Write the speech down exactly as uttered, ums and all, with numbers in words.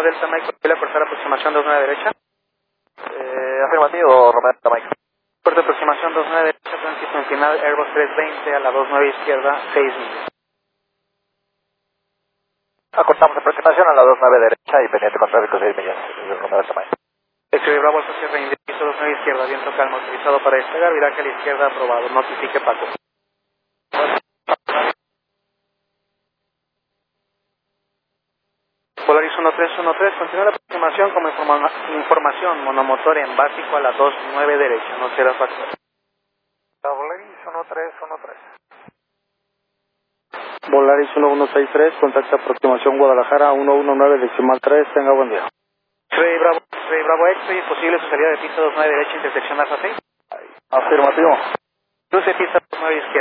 Delta Mike, ¿puede cortar aproximación dos nueve derecha? Eh, afirmativo, Romeo Delta Mike. Corta aproximación dos nueve derecha, tránsito en final, Airbus trescientos veinte a la dos nueve izquierda, seis millas. Acortamos aproximación a la dos nueve derecha y pendiente con tráfico seis millas, Romeo Delta Mike. X-Ray Bravo, Alfa Sierra India, piso dos nueve izquierda, viento calmo, autorizado para despegar, viraje a la izquierda, aprobado, notifique Paco. Polaris uno tres uno tres, continúa la aproximación como informa información, monomotor en básico a la dos nueve derecha, no será factor. Polaris uno tres uno tres. Volaris uno uno seis tres, contacta aproximación Guadalajara uno uno nueve decimal tres, tenga buen día. X-Ray Bravo, X-Ray Bravo X-Ray, posible su salida de pista dos nueve derecha, intersección Alfa seis. Afirmativo. Cruce pista dos nueve izquierda.